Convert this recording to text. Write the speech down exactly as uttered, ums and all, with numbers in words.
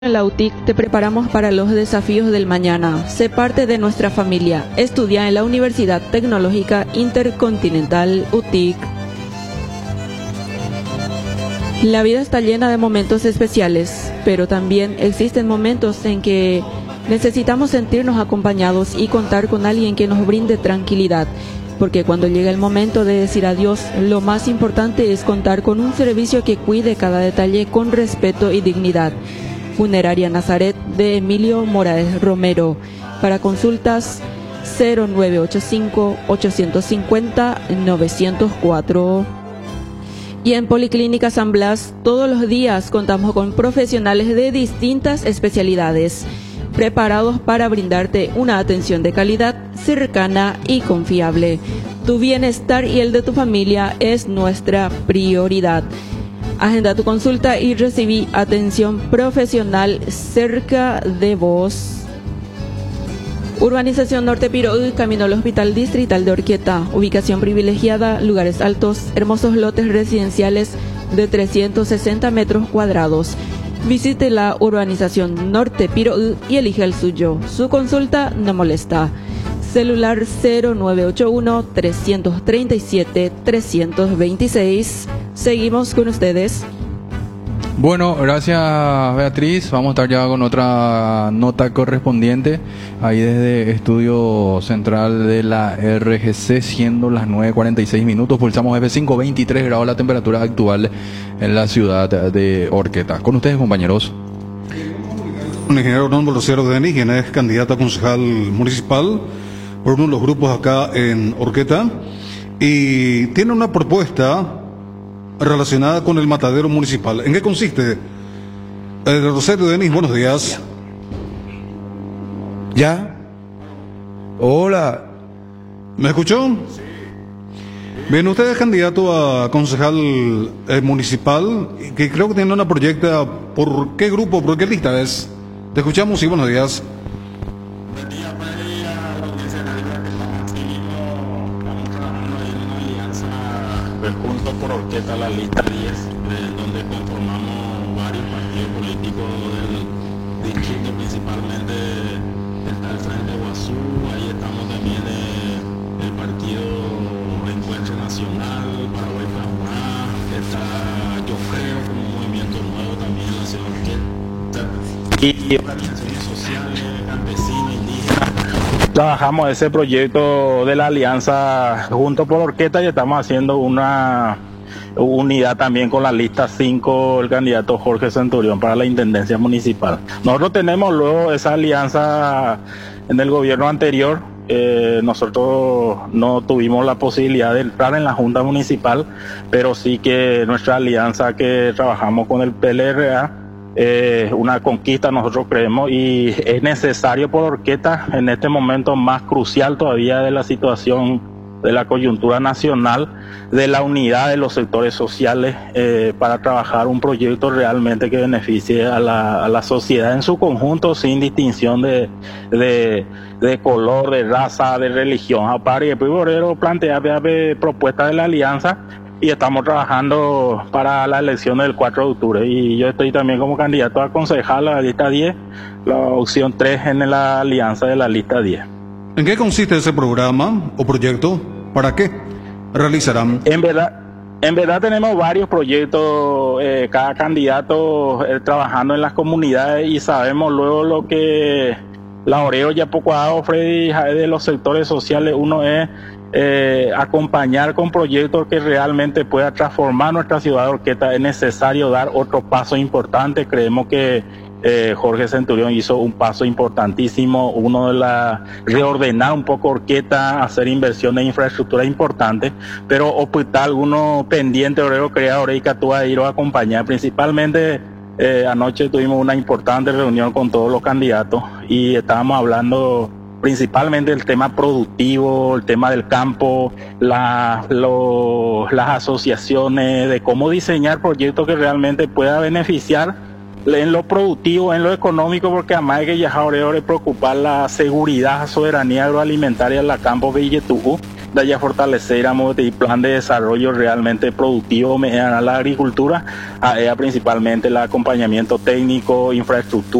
En la U T I C te preparamos para los desafíos del mañana. Sé parte de nuestra familia. Estudia en la Universidad Tecnológica Intercontinental U T I C. La vida está llena de momentos especiales, pero también existen momentos en que necesitamos sentirnos acompañados y contar con alguien que nos brinde tranquilidad. Porque cuando llega el momento de decir adiós, lo más importante es contar con un servicio que cuide cada detalle con respeto y dignidad. Funeraria Nazaret de Emilio Moraes Romero. Para consultas cero nueve ocho cinco, ocho cinco cero, nueve cero cuatro. Y en Policlínica San Blas, todos los días contamos con profesionales de distintas especialidades, preparados para brindarte una atención de calidad, cercana y confiable. Tu bienestar y el de tu familia es nuestra prioridad. Agenda tu consulta y recibí atención profesional cerca de vos. Urbanización Norte Piroú, camino al Hospital Distrital de Orqueta. Ubicación privilegiada, lugares altos, hermosos lotes residenciales de trescientos sesenta metros cuadrados. Visite la urbanización Norte Piroú y elija el suyo. Su consulta no molesta. Celular cero nueve ocho uno, tres tres siete, tres dos seis. Seguimos con ustedes. Bueno, gracias Beatriz. Vamos a estar ya con otra nota correspondiente ahí desde Estudio Central de la R G C, siendo las nueve cuarenta y seis minutos. Pulsamos F cinco, veintitrés grados la temperatura actual en la ciudad de Orqueta. Con ustedes, compañeros. El ingeniero Hernando Lucero Denis, quien es candidato a concejal municipal por uno de los grupos acá en Orqueta, y tiene una propuesta relacionada con el matadero municipal. ¿En qué consiste? Eh, Rosario Denis, buenos días. ¿Ya? Hola. ¿Me escuchó? Sí. Bien, usted es candidato a concejal eh, municipal, que creo que tiene una proyecta. ¿Por qué grupo? ¿Por qué lista es? Te escuchamos y buenos días. Juntos por Orqueta, la lista diez, eh, donde conformamos varios partidos políticos del distrito, principalmente está el Frente Guazú, ahí estamos también eh, el partido Encuentro Nacional, Paraguay Paraguay, está Yo Creo como un movimiento nuevo también en la ciudad de Orqueta, y organizaciones sociales, campesinas, indígenas. Trabajamos ese proyecto de la alianza Juntos por Orqueta y estamos haciendo una unidad también con la lista cinco, el candidato Jorge Centurión para la Intendencia Municipal. Nosotros tenemos luego esa alianza en el gobierno anterior. Eh, nosotros no tuvimos la posibilidad de entrar en la Junta Municipal, pero sí que nuestra alianza que trabajamos con el P L R A, Eh, una conquista, nosotros creemos, y es necesario por Orqueta en este momento más crucial todavía de la situación de la coyuntura nacional, de la unidad de los sectores sociales, eh, para trabajar un proyecto realmente que beneficie a la, a la sociedad en su conjunto, sin distinción de, de, de color, de raza, de religión. Aparte, y después Borrero plantea propuestas de la alianza, y estamos trabajando para la elección del cuatro de octubre. Y yo estoy también como candidato a concejal a la lista diez, la opción tres en la alianza de la lista diez. ¿En qué consiste ese programa o proyecto? ¿Para qué realizarán? En verdad, en verdad tenemos varios proyectos, eh, cada candidato eh, trabajando en las comunidades, y sabemos luego lo que la Oreo ya poco ha dado Freddy de los sectores sociales. Uno es Eh, acompañar con proyectos que realmente pueda transformar nuestra ciudad de Orqueta. Es necesario dar otro paso importante. Creemos que eh, Jorge Centurión hizo un paso importantísimo, uno de la reordenar un poco Orqueta, hacer inversiones en infraestructura importante, pero ocultar algunos pendientes obrero creadores y que tú vas a ir a acompañar. Principalmente eh, anoche tuvimos una importante reunión con todos los candidatos y estábamos hablando principalmente el tema productivo, el tema del campo, la, lo, las asociaciones, de cómo diseñar proyectos que realmente pueda beneficiar en lo productivo, en lo económico, porque además hay que ya ahora preocupar la seguridad, soberanía agroalimentaria en la campo Villetujú, de allá fortalecer y plan de desarrollo realmente productivo a la agricultura, a, a principalmente el acompañamiento técnico, infraestructura